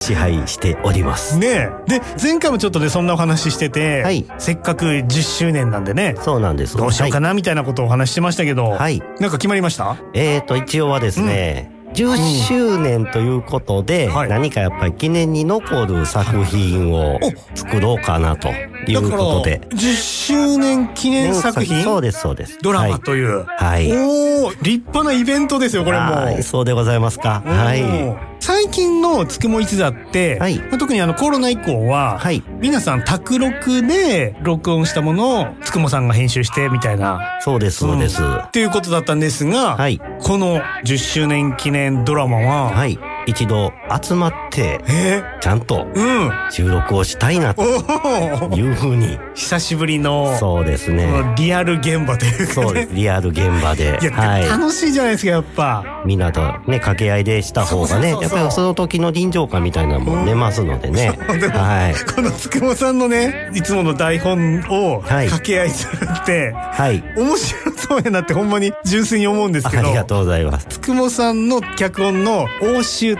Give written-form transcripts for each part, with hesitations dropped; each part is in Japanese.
支配しておりますね。で前回もちょっとねそんなお話ししてて、はい、せっかく10周年なんでね。 そうなんです。 どうしようかなみたいなことをお話ししてましたけど、はい、なんか決まりました？ 一応はですね、10周年ということで、何かやっぱり記念に残る作品を作ろうかなということで。 10周年記念作品？ そうですそうです。 ドラマという。 はい。 おー、立派なイベントですよこれも。 はい、そうでございますか。はい。 最近のつくも一座って、はい、特にコロナ以降は、はい、皆さん宅録で録音したものをつくもさんが編集してみたいな。 そうですそうです。 っていうことだったんですが、はい、この10周年記念ドラマは、はい、一度集まってちゃんと収録をしたいなというふうに、 久しぶりのそうですね、 リアル現場というかね。 そうです、リアル現場で。 いや、はい、楽しいじゃないですかやっぱ。 みんなとね掛け合いでした方がね、やっぱりその時の臨場感みたいなのも出ますのでね。 はい。このつくもさんのねいつもの台本を掛け合いするって、はい、面白そうやなってほんまに純粋に思うんですけど。 ありがとうございます。 つくもさんの脚本の応酬って、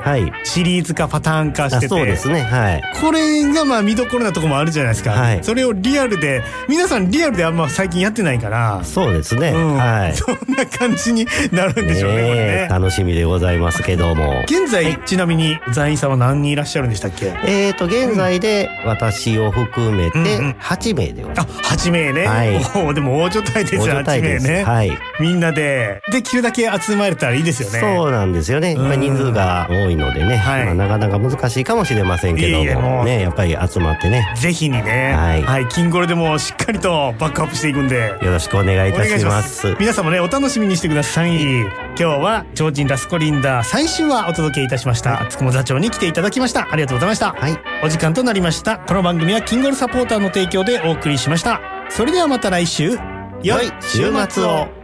はい、シリーズ化パターン化してて、 そうですね、はい、 これがまあ見どころなとこもあるじゃないですか、はい、それをリアルで皆さんリアルであんま最近やってないから。 そうですね、はい、 そんな感じになるんでしょうね、これね。 楽しみでございますけども。 現在、はい、ちなみに座員さんは何人いらっしゃるんでしたっけ？ 現在で私を含めて8名でございます。 あ、8名ね。はい。でも大所帯ですよ、8名ね。はい。みんなでできるだけ集まれたらいいですよね。 そうなんですよね。人数が多いのでね、なかなか難しいかもしれませんけどもね、やっぱり集まってね、 ぜひにね、はい、キンゴルでもしっかりとバックアップしていくんでよろしくお願いいたします。 皆さんもねお楽しみにしてください。今日は超人ラスコリンダー最終話お届けいたしました。つくも座長に来ていただきました。ありがとうございました。はい、お時間となりました。この番組はキンゴルサポーターの提供でお送りしました。それではまた来週、良い週末を。